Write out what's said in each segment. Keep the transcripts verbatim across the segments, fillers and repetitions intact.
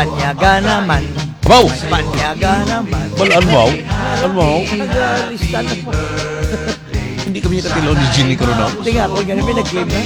Panyaga naman. Wow! Panyaga naman. Balaan mo? Ano mo? Nag-alista na po. Hindi kami nakatilaw ni Ginny Coronel. Hindi nga ako, ganun may nag-claim na.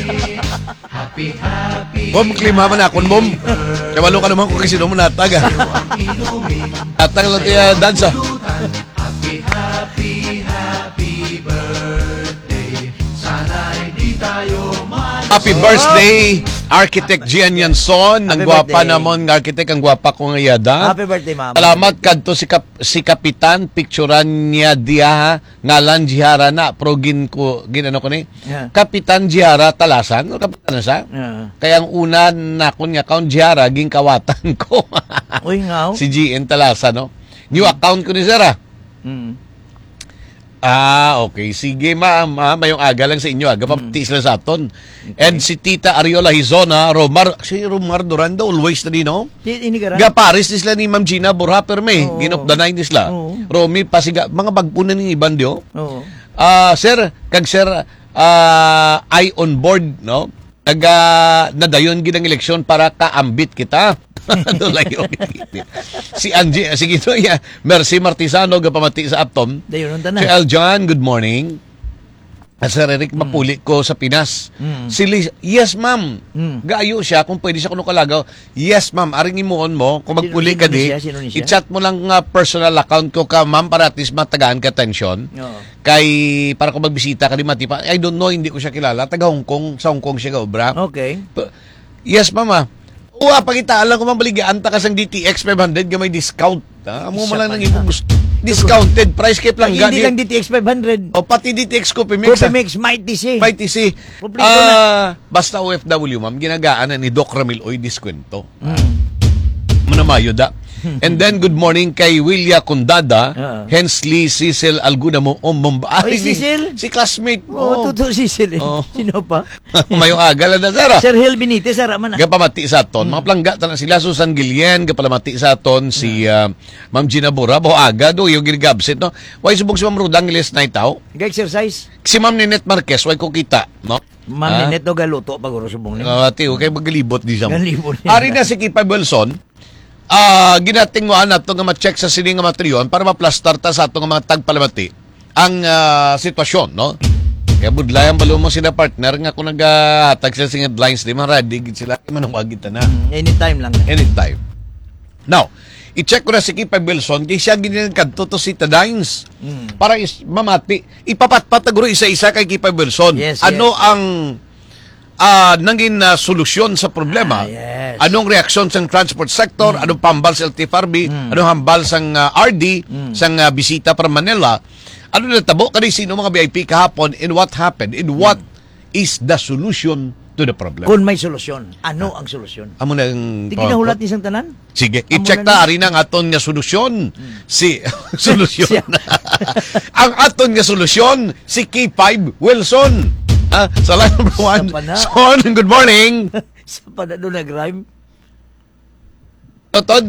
Bom, claim ha man akon, Bom. Kawalo ka naman kung kasi mo natag, ha? Atang lang tayo dansa. Happy, happy, happy birthday. Sana'y di tayo malasot. Happy birthday, Architect Gian Yanson. Ang gwapa namon ng architect, ang gwapa ko nga yada. Happy birthday, mama. Salamat kadto si Kap si Kapitan, picturean niya diha ngalan Jihara na progin ko ginano ko ni. Yeah. Kapitan Jihara Talasan, o kapitan na siya. Yeah. Kaya ang una na kun nga account Jihara ging kawatan ko. Uy, nga. Si G N Talasan, no. New account ko ni Sara. Mm. Ah, okay. Sige, ma'am. Ah, mayong aga lang sa inyo. Aga pa, tiis lang sa aton. Okay. And si Tita Ariola Hizona, Romar, si Romar Durando, always na din, no? Ini ka Ga Paris nisla ni Ma'am Gina Burhaper may. Oh. Ginopdanay nisla. Oh. Romy, pasiga, mga bagpunan ni iban diyo. Oo. Ah, sir, kag sir, ah, I on board, no? Naga, nadayon ginang eleksyon para kaambit kita. Si Angie, sige to, yeah. Mercy Martisano, gapamati sa Atom. Dayon, nunta na. Si Eljan, good morning. Sir Eric, mm. mapuli ko sa Pinas. Mm. Si Liz, yes ma'am. Mm. Gaayo siya, kung pwede siya kuno kalagaw. Yes ma'am, aring imuon mo, kung magpuli ka di, i-chat mo lang uh, personal account ko ka ma'am para at least matagaan ka atensyon. Oh. Kay, para kung magbisita ka di matipa, I don't know, hindi ko siya kilala. Taga Hong Kong, sa Hong Kong siya gaobra. Okay. Yes ma'am ah. Uwa, pakitaan lang kung mabaligaan ta ka sang D T X five hundred ka may discount. Ha? Amo mo lang nang ibang gusto. Discounted price kay lang gani. Hindi lang D T X five hundred. O pati D T X Coffee Mix. Coffee Mix, might T C. Might T C. Ah, basta O F W ma'am, ginagaan na ni Doc Ramil Oy diskwento. Mm. Manamayo da. And then, good morning kay Willia Condada, uh-huh. Hensley Cecil Alguna mo o Mumbai. Oy, Cecil? Si classmate mo. Oo, oh, totoo Cecil eh. Oh. Sino pa? Mayong aga na Sara. Sir Hil Benitez, Sara man. Gapamati sa aton. Hmm. Mga plangga na sila, Susan Gillian, gapalamati sa aton, hmm. si uh, Ma'am Gina Bura, bao aga, do, yung ginagabsit, no? Why subog si Ma'am Rudang last night, tao? Ga-exercise? Si Ma'am Ninette Marquez, why ko kita, no? Ma'am ah? Ninette, no, galuto, paguro subong niya. Uh, tiyo, kay magalibot di siya mo. Galibot niya. Ari na si Kipa Wilson, Ah, uh, ginating mo anak to nga ma-check sa sining nga matriyon para ma-plaster ta sa ato nga mga tagpalamati ang uh, sitwasyon, no? Kaya budlayan balo mo sila partner nga kung nag-hatag sila singed lines di man ready sila manawagin ta na. Mm, anytime lang. Anytime. Now, i-check ko na si Kipa Wilson, di siya ginagkanto to si Tadines. Mm. Para is, mamati, ipapatpataguro isa-isa kay Kipa Wilson. Yes, ano yes. ang Uh, nangin na uh, solusyon sa problema. Ah, yes. Anong reaksyon sa transport sector, mm. anong pambal sa L T F R B, mm. anong hambal sa uh, R D, mm. sa uh, bisita para Manila, ano na tabo kani sino mga V I P kahapon, and what happened, and what mm. is the solution to the problem. Kung may solusyon, ano ah. ang solusyon? Amo na ang Di kinahulat ni isang tanan? Sige, i-check ta ari nang aton nga solusyon. Mm. Si solusyon. Ang aton nga solusyon si K five Wilson. Ah, sa line number one. Son, good morning. Sa pa na doon nag-rhyme. Totod.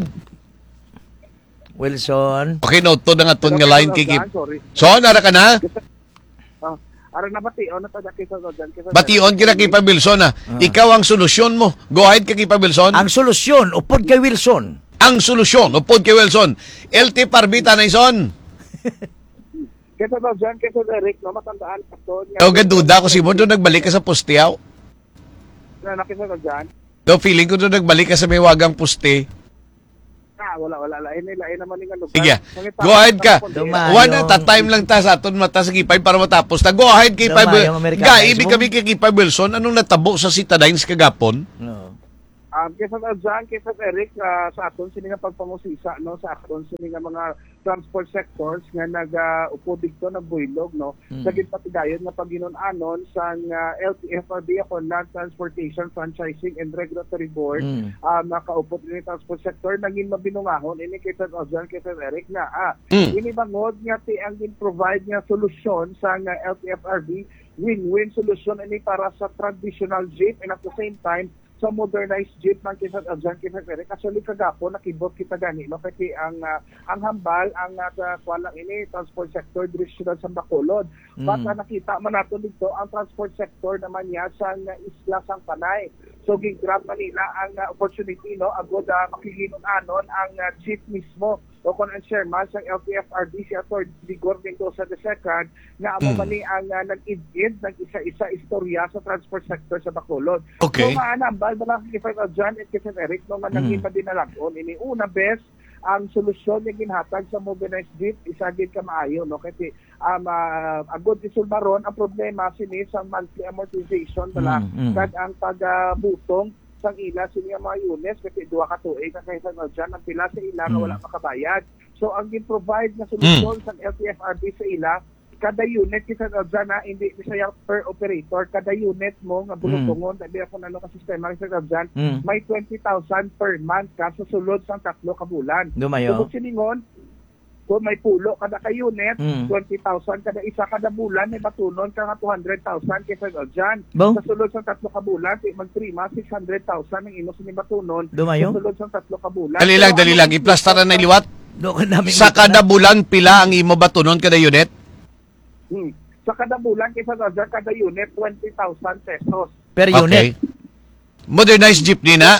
Wilson. Okay, note to na nga ton nga line kikip. Son, ara ka na? Oh, ara na bation na ta kisa Jordan. Bation kina Kipa Wilson ah. Uh. Ikaw ang solusyon mo. Go ahead kay Kipa Wilson. Ang solusyon upod kay Wilson. Ang solusyon upod kay Wilson. L T F R B tanay son. Kesa daw dyan, kesa Eric, no, matandaan pa doon. O, gaduda ko si mo, doon nagbalik ka sa pustiyaw. Na, nakisa daw dyan? Do, feeling ko doon nagbalik ka sa may wagang pusti. Ah, wala, wala. Lain, lain naman yung lugar. Sige, go ahead ka. One at a time lang ta sa aton mata sa Kipay para matapos. Ta, go ahead, Kipay. Ga, ibig kami kay Kipay Wilson, anong natabo sa Citadines kagapon? No. Um, kesa daw dyan, kesa Eric, uh, sa aton, sini nga pagpangusisa, no, sa aton, sini nga mga transport sectors nga nag-upo uh, dito ng builog, no? Mm. Dagit patigayon nga paginon-anon sa uh, L T F R B ako, Land Transportation Franchising and Regulatory Board, mm. uh, nakaupo din yung transport sector, naging mabinungahon, ini kesa Ozan, kesa Eric na, ah, mm. ini bangod nga ti ang in-provide nga solusyon sa uh, L T F R B, win-win solution ini para sa traditional jeep and at the same time, sa modernized jeep man kisa Adjan kisa Eric. Actually kagapo nakibot kita gani no kasi ang uh, ang hambal ang uh, kuwalang ini transport sector direksyon sa Bacolod. Mm. But uh, nakita man nato dito ang transport sector naman niya sa uh, isla sang Panay. So gigrab Manila ang uh, opportunity no agod uh, makiginon-anon ang uh, jeep mismo o kung ang chairman sa L T F R D si Atty. Vigor Mendoza the second nga amo Mm. mani ang uh, nag-id-id ng isa-isa istorya sa transport sector sa Bacolod. Okay. So maanambal ba lang kay Adjan at kay Eric no man Mm. naging pa dinalagon ini una best ang solusyon nga ginhatag sa modernized jeep isagid ka maayo no kasi um, uh, agod isulbaron ang problema sini sa monthly amortization bala Mm, mm. kag ang pagbutong sang ila sini mga units kasi duha ka tuig ka kay Adjan ang pila sa ila nga Mm. wala makabayad. So ang gi-provide na solusyon sa L T F R D sa ila kada unit kita Adjan na hindi siya per operator kada unit mo nga bulutungon mm. ako nano ka sistema kita Adjan Mm. may twenty thousand per month ka sa sulod sang tatlo ka bulan. Dumayo. Tungod siningon kung may pulo kada ka unit, Mm. twenty thousand kada isa kada bulan may matunon ka nga two hundred thousand kaysa Adjan. Bo? Sa sulod sang tatlo ka bulan, mag-prima six hundred thousand ang imo sini matunon. Dumayo? Sa sulod sang tatlo ka bulan. Dali lang, Pero dali ang- lang. Iplastaran na iliwat. Do ka namin Sa kada bulan, pila ang imo batunon kada unit? Hmm. Sa kada bulan kaysa Adjan, kada unit twenty thousand pesos. per Okay. unit. Modernized jeepney na?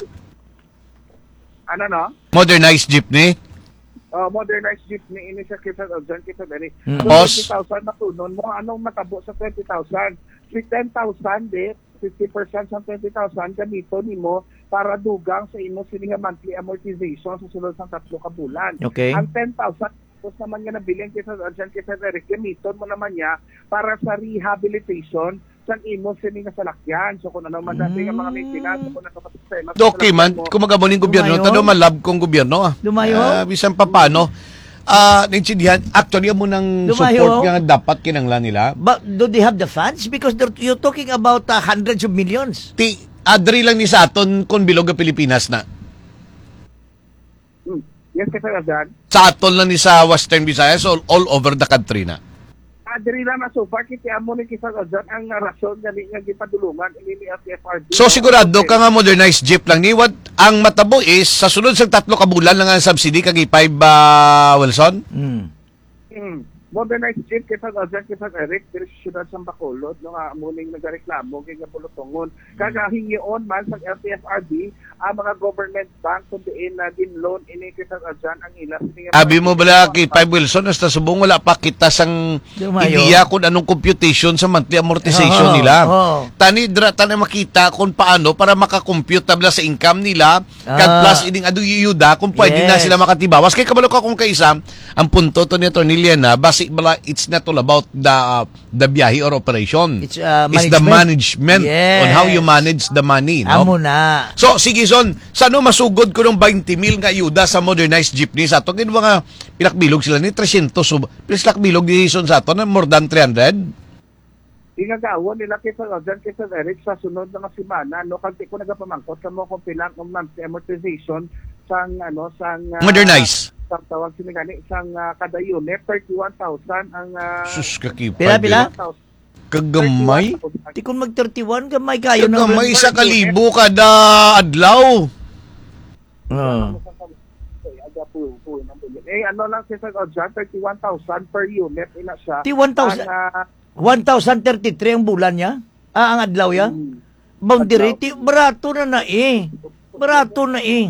Ano no? Modernized jeepney? Uh, modernized jeepney ini sa kaysa Adjan kaysa Eric. Hmm. So Boss? twenty thousand matunon mo anong matabo sa twenty thousand? Si ten thousand eh fifty percent sa twenty thousand gamito nimo para dugang sa imo sini nga monthly amortization sa sulod sang tatlo ka bulan. Okay. Ang ten thousand tapos naman nga nabiling kaysa Adjan kaysa Eric gamiton mo naman niya para sa rehabilitation sa imo sini nga salakyan. So kung ano man dati nga mga maintenance kung ano pa sistema sa Okay man, salakyan mo. kung magamuning gobyerno, Dumayo. tado malab kong gobyerno. ah. Dumayo. Ah, bisan pa paano. Ah, naintindihan, actually mo nang Dumayo. support nga dapat kinanglan nila. But do they have the funds? Because they're, you're talking about uh, hundreds of millions. Ti adri lang ni sa aton kon bilog ang Pilipinas na. Hmm. Yes kaysa Adjan. Sa aton lang ni sa Western Visayas all, all over the country na. Adri lang na so far kiti amo ni kisa Adjan ang rason gani nga gipadulungan ini ni L T F R D. So sigurado ka nga modernized jeep lang ni what ang matabo is sa sunod sa tatlo ka bulan lang ang subsidy kag five uh, Wilson. Mm. Hmm. Modernized jeep kisa Adjan kisa Eric diri sa siyudad sa Bacolod no nga muning nagareklamo kay nga bulutongon. Kaga hingion man sa L T F R D ang mga government bank kung diin na din loan ini kisa Adjan ang ila sini nga- Abi mo bala kay five Wilson hasta subong wala pa kita sang Dumayo. ideya kung anong computation sa monthly amortization Oo, nila. oo. Tani dra tani makita kung paano para makakompute tabla sa income nila kag Ah. plus ining adu yuda kung pwede na Yes. sila makatibawas kay kabalo ka kung kaisa ang punto to ni Atty. Liana basi bala it's not all about the uh, the biyahe or operation. It's, uh, It's the management. management on how you Yes. manage the money, no? Amo na. So, sige, Son, sa ano masugod ko ng twenty mil nga ayuda sa modernized jeepney sa ato? Gino mga pilakbilog sila ni three hundred. So, pilakbilog ni Son sa ato na more than three hundred? Ingagawon nila kaysa Adjan kaysa Eric sa sunod na nga semana no kag ko nagapamangkot kamo kung pila ng monthly amortization sang ano sang uh, Modernize. sang tawag sini gani sang uh, kada unit thirty-one thousand ang uh, Sus, kakipad. Pila, pila? thirty-one thousand. Kagamay? Di kung mag thirty-one, gamay kayo na. Kagamay sa kalibo kada adlaw. Oh. Eh ano lang kaysa Adjan thirty-one thousand per unit ina siya. Di one thousand. Ang, uh, one thousand thirty-three ang bulan niya? Ah, ang adlaw ya? hmm, Boundary, ti, barato na na eh. Barato na eh.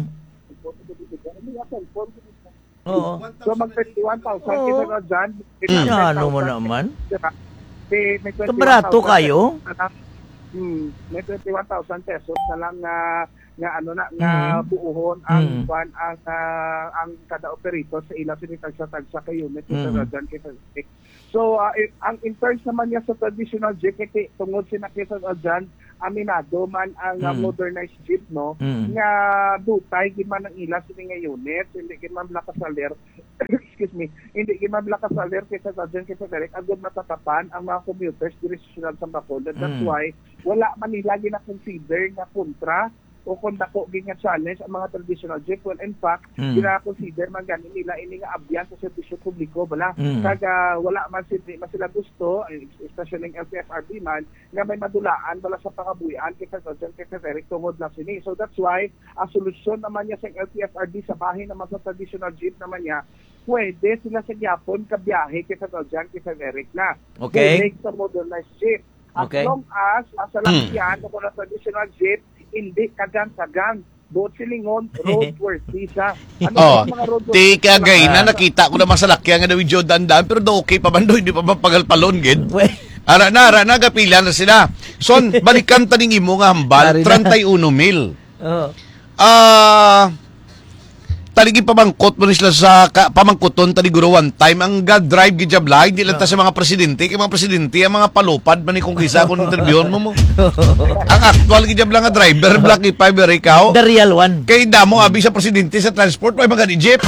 Oo. so mag thirty-one thousand Oo. kaysa Adjan. Mm. Ano mo naman? May, may Kabarato kayo? Hmm, may twenty-one thousand pesos na lang nga nga ano na nga Mm. buuhon ang Mm. kwan ang ah, ang kada operator sa ila sinitag sa tagsa ka unit Mm. sa Adjan kaysa Eric. So uh, eh, ang in terms naman niya sa traditional J K T tungod sina kaysa Adjan aminado man ang uh, Mm. modernized jeep no Mm. nga dutay gid man ang ila sini nga unit hindi gid man lakasaler excuse me hindi gid man lakasaler kaysa Adjan kaysa Eric agud matatapan ang mga commuters diri sa siyudad sa Bacolod. That's Mm. why wala man nila gina-consider nga kontra o kung dako gid nga challenge ang mga traditional jeep. Well, in fact, Mm. gina-consider man ganin nila ini nga abyan sa serbisyo publiko bala. Mm. Kag ah, wala man sila, man sila gusto, eh, especially ng L T F R B man, nga may madulaan bala sa pangabuyan kay Sergeant kay Eric tungod lang sini. So that's why ang solusyon naman niya sa L T F R B sa bahin naman sa traditional jeep naman niya, pwede sila sa Japon kabiyahe kay Sergeant kay Eric na. Okay. Bulik sa modernized jeep. As Okay. long as sa lakyan o kung traditional jeep, hindi kagang-kagang. Doon silingon, roadworthy siya. Ano Oh, ba ang mga roadworthy? di kagay na nakita ko naman sa lakyan nga daw yung dandan pero do okay pa man do hindi pa mapagalpalon gid. We, Ara na, ara na, gapila na sila. Son, balikan taning imo nga hambal, Ari na. thirty-one mil. oh. Ah, taligi pamangkot mo rin sila sa ka, pamangkoton taliguro one time ang God drive gijabla hindi lang ta sa mga presidente kay mga presidente ang mga palupad man ni kung kisa kung interviewon mo mo ang actual gijabla nga driver black fiber ikaw The real one. kay damo abi sa presidente sa transport may mga di jeep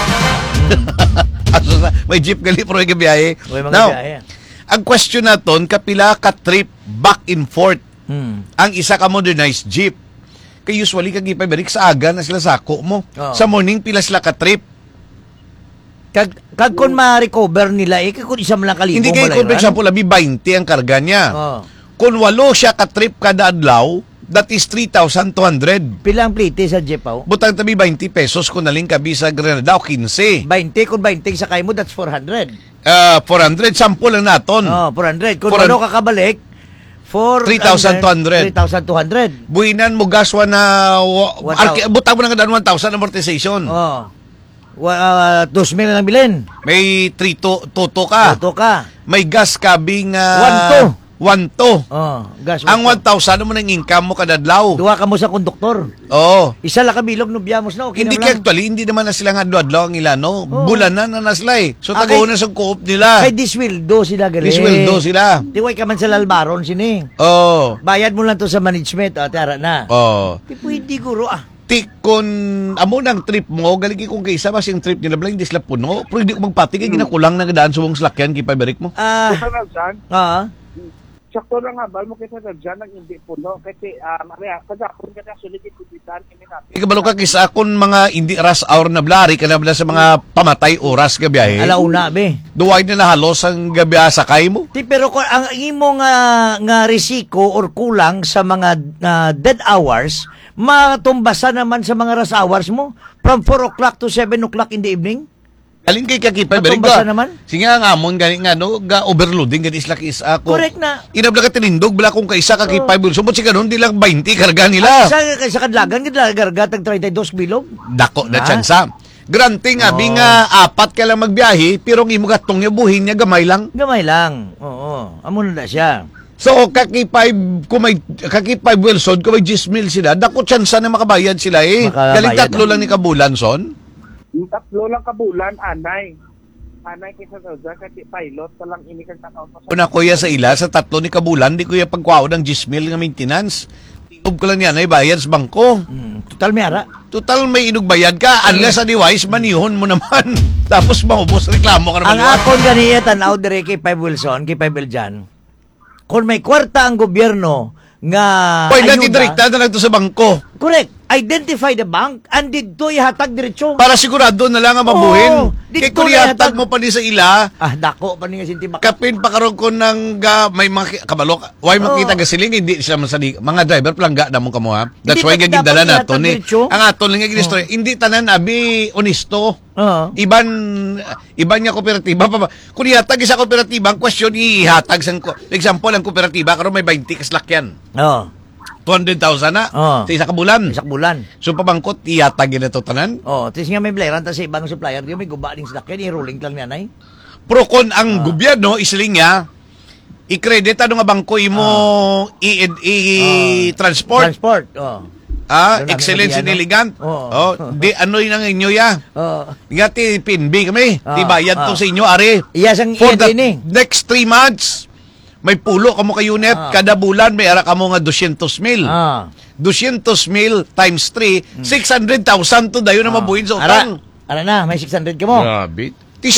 Aso sa- may jeep gali pero gabiyahe May mga now biyahe. ang question naton kapila ka trip back and forth Hmm. ang isa ka modernized jeep. Kay usually kag ipaberik sa aga na sila sako mo. Oo. Sa morning pila sila ka trip. Kag, kag kung ma-recover nila, eh, kung isa man lang kalibong Hindi kay kung for example labi twenty ang karga niya. Oh. Kung walo siya ka trip kada adlaw, that is three thousand two hundred. Pilang plite sa jeep, oh? Butang tabi twenty pesos kung naling kabi sa Granada o fifteen. twenty, kung twenty sa kayo mo, that's four hundred. Uh, four hundred, sample lang naton. Oh, four hundred. Kung Four ano kakabalik, for three thousand two hundred. three thousand two hundred. Buinan mo gaswa na wa- One arki- butang mo na nga one thousand amortization. Oh. Wa, uh, two mil lang bilin. May three to toto ka. Toto ka. May gas kabing uh, One to. one to. Oh, gas. Ang one thousand mo nang income mo kada adlaw. Duwa ka mo sa konduktor. Oo. Isa lang kabilog no biyamos na. Okay Hindi na kaya lang. actually, hindi naman na sila nga adlaw ang ilano. Oo. Bulanan na na sila eh. So Ah, tagaw kay- na sa coop nila. Kay diswildo sila gali. Disweldo sila. Diway ka man sa lalbaron sini. Oo. Bayad mo lang to sa management. Ah, tara na. Oo. Di pwede guro ah. Ti kon amo nang trip mo, galigi kung kaysa ba siyang trip nila, blang hindi sila puno. Pero hindi ko magpati kay ginakulang na gadaan sa mong salakyan kay paberik mo. Ah, Sa Sergeant, ah. sakto lang nga, bal mo kita Sergeant ang hindi puno. Kasi, um, ano yan, kagapon ka na, sulit ikubitan, ini natin. Ikabalo ka kisa akon mga hindi rush hour na blari ka na bala sa mga pamatay oras ka biyahe. Alauna be. Duway na nahalos ang gabi sakay mo. Ti pero kung ang imo nga nga risiko or kulang sa mga ah, dead hours, matumbasan naman sa mga rush hours mo from four o'clock to seven o'clock in the evening. Alin kay kakipay berig Matumbasan ka. naman? Sige nga amon gani nga no, ga overloading gani isla kis ako. Correct na. Inabla ka tinindog bala kung kaisa kakipay oh. Sumot si kanon di lang twenty karga nila. Sa sa kadlagan gid garga tag thirty-two bilog. Dako na Ah. tsansa. Granting nga Oh. nga apat ka lang magbiyahe pero ang imo gatong niya buhin niya gamay lang. Gamay lang. Oo. Amo na siya. So kakipay kung may kakipay Wilson kung may ten mil sila, dako tsansa na makabayad sila eh. Makabayad Galing tatlo ang- lang ni kabulan son. Yung tatlo lang kabulan, anay. Anay kaysa Sergeant, kasi pilot pa lang ini kang tanaw sa Una kuya sa ila sa tatlo ni kabulan di kuya pagkwao ng ten mil nga maintenance. Tinob ko lang yan ay bayad sa bangko. Hmm, total may ara. Total may inugbayad ka unless sa device manihon mo naman. Tapos maubos reklamo ka naman. Ang akon ganiya tanaw dire kay Five Wilson, kay Five Eljan. Kung may kwarta ang gobyerno nga Pwede natin ayuda- direkta na lang to sa bangko. Correct. Identify the bank and dito ihatag diretso. Para sigurado na lang ang mabuhin. Oo, Kaya dito kung na ihatag yatag- mo pa ni sa ila, Ah, dako pa ni nga sinti baka. kapin pa karon ko ng ga, may mga kabalo, why makita Oo. gasiling, hindi sila masali. Mga driver, palangga na mo kamo ha. That's Hindi why ta- gaging dala dapat nato ni. ihatag diretso. Ang aton lang yung story, hindi tanan abi honesto. Oo. Iban iban niya kooperatiba pa ba? Kung ihatag sa kooperatiba, ang question ihatag sa example ang kooperatiba karon may twenty kaslakyan. Oo. two hundred thousand na Oo. sa isa ka bulan. Isak bulan. So pabangkot ihatag na to tanan. Oh, tis nga may blaran ta sa ibang supplier, di may guba ding sakyan, i-rolling lang nanay. Pero kung ang gobyerno isiling niya i-credit ano nga bangko imo i, i, transport Transport. Oh. ah Doon namin excellence in nagyano. elegant Oo. oh di ano yun ang inyo ya Oh. nga ti pinbi kami Ah, ti bayad to ah. sa inyo are Iya sang for the iya din eh. next three months may pulo kamo ka unit Ah. kada bulan may ara kamo nga two hundred mil Ah. two hundred mil times three six hundred thousand to dayon na mabuhin sa Ara, utang ara na, may six hundred ka mo. grabe